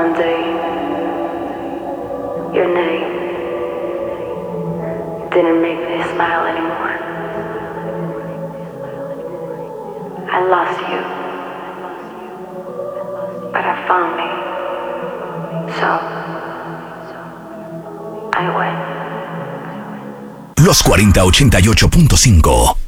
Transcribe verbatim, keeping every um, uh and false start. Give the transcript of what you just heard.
One day, your name didn't make me smile anymore. I lost you, but I found me. So, I went. Los cuarenta ochenta y ocho punto cinco.